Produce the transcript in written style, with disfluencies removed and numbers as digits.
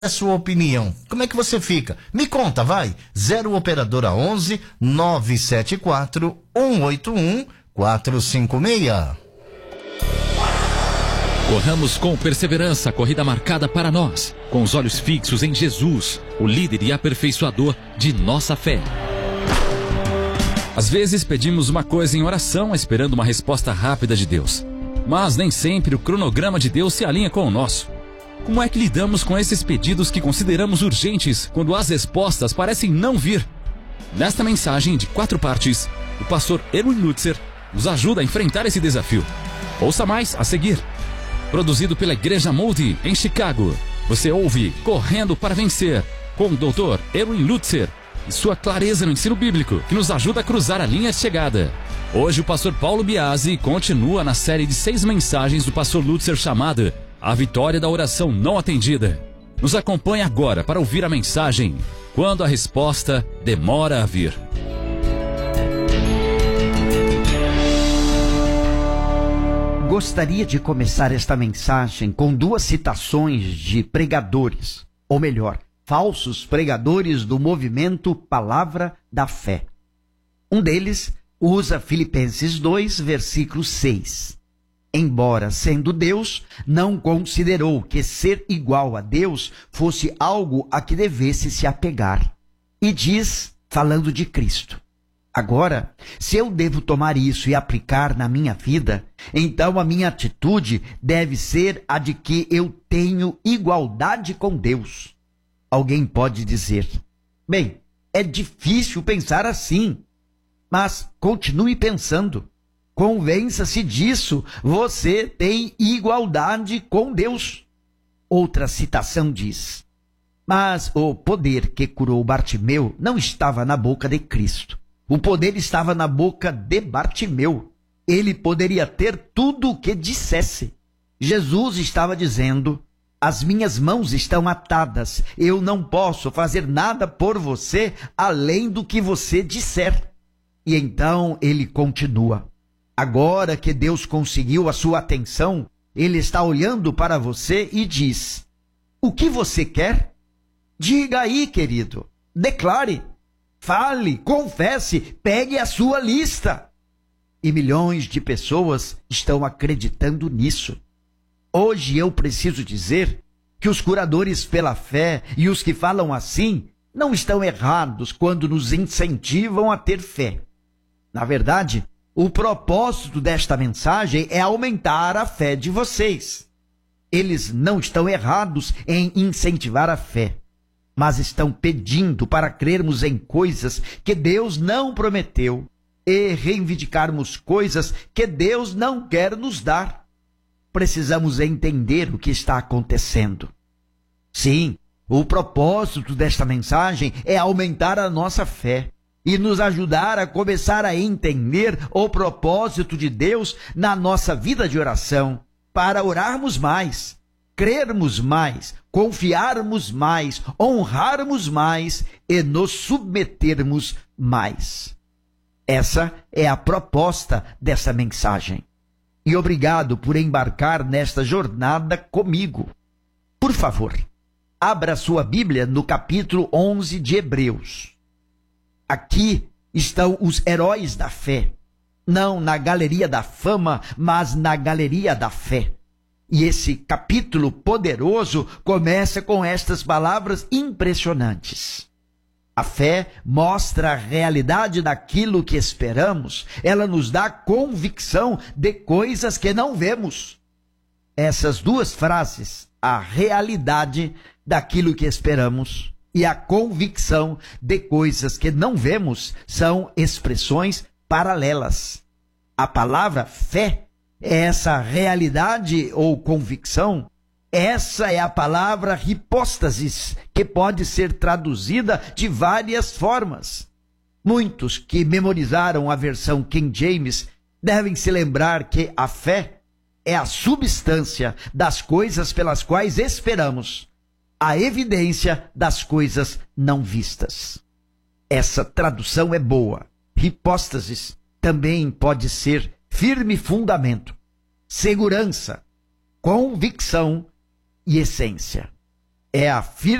a sua opinião. Como é que você fica? Me conta, vai. 0 operadora 11 974 181 456. Corramos com perseverança a corrida marcada para nós, com os olhos fixos em Jesus, o líder e aperfeiçoador de nossa fé. Às vezes pedimos uma coisa em oração esperando uma resposta rápida de Deus, mas nem sempre o cronograma de Deus se alinha com o nosso. Como é que lidamos com esses pedidos que consideramos urgentes quando as respostas parecem não vir? Nesta mensagem de 4 partes, o pastor Erwin Lutzer nos ajuda a enfrentar esse desafio. Ouça mais a seguir. Produzido pela Igreja Moody, em Chicago. Você ouve Correndo para Vencer, com o Dr. Erwin Lutzer e sua clareza no ensino bíblico, que nos ajuda a cruzar a linha de chegada. Hoje o pastor Paulo Biasi continua na série de 6 mensagens do pastor Lutzer chamada A Vitória da Oração Não Atendida. Nos acompanhe agora para ouvir a mensagem Quando a Resposta Demora a Vir. Gostaria de começar esta mensagem com 2 citações de pregadores, ou melhor, falsos pregadores do movimento Palavra da Fé. Um deles usa Filipenses 2, versículo 6. Embora sendo Deus, não considerou que ser igual a Deus fosse algo a que devesse se apegar. E diz, falando de Cristo: agora, se eu devo tomar isso e aplicar na minha vida, então a minha atitude deve ser a de que eu tenho igualdade com Deus. Alguém pode dizer: bem, é difícil pensar assim. Mas continue pensando. Convença-se disso. Você tem igualdade com Deus. Outra citação diz: mas o poder que curou Bartimeu não estava na boca de Cristo. O poder estava na boca de Bartimeu. Ele poderia ter tudo o que dissesse. Jesus estava dizendo: as minhas mãos estão atadas. Eu não posso fazer nada por você além do que você disser. E então ele continua: agora que Deus conseguiu a sua atenção, ele está olhando para você e diz: o que você quer? Diga aí, querido. Declare. Fale, confesse, pegue a sua lista. E milhões de pessoas estão acreditando nisso. Hoje eu preciso dizer que os curadores pela fé e os que falam assim não estão errados quando nos incentivam a ter fé. Na verdade, o propósito desta mensagem é aumentar a fé de vocês. Eles não estão errados em incentivar a fé, mas estão pedindo para crermos em coisas que Deus não prometeu e reivindicarmos coisas que Deus não quer nos dar. Precisamos entender o que está acontecendo. Sim, o propósito desta mensagem é aumentar a nossa fé e nos ajudar a começar a entender o propósito de Deus na nossa vida de oração, para orarmos mais, crermos mais, confiarmos mais, honrarmos mais e nos submetermos mais. Essa é a proposta dessa mensagem. E obrigado por embarcar nesta jornada comigo. Por favor, abra sua Bíblia no capítulo 11 de Hebreus. Aqui estão os heróis da fé, não na galeria da fama, mas na galeria da fé. E esse capítulo poderoso começa com estas palavras impressionantes. A fé mostra a realidade daquilo que esperamos. Ela nos dá convicção de coisas que não vemos. Essas 2 frases, a realidade daquilo que esperamos e a convicção de coisas que não vemos, são expressões paralelas. A palavra fé é essa realidade ou convicção. Essa é a palavra hipóstasis, que pode ser traduzida de várias formas. Muitos que memorizaram a versão King James devem se lembrar que a fé é a substância das coisas pelas quais esperamos, a evidência das coisas não vistas. Essa tradução é boa. Hipóstasis também pode ser firme fundamento, segurança, convicção e essência. é a